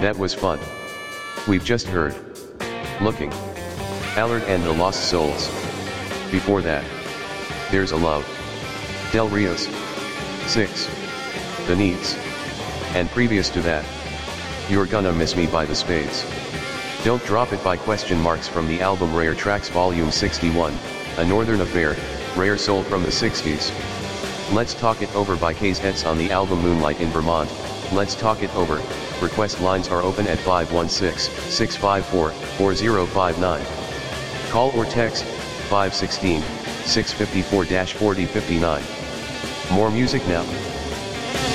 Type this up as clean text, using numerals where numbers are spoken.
That was fun. We've just heard Looking, Allard and the Lost Souls. Before that, There's a Love, Del Rios, 6, The Needs, and previous to that, You're Gonna Miss Me by the Spades. Don't Drop It by question marks from the album Rare Tracks Volume 61, A Northern Affair, Rare Soul from the 60s. Let's Talk It Over by Case Hetz on the album Moonlight in Vermont. Let's Talk It Over. Request lines are open at 516-654-4059. Call or text 516-654-4059. More music now.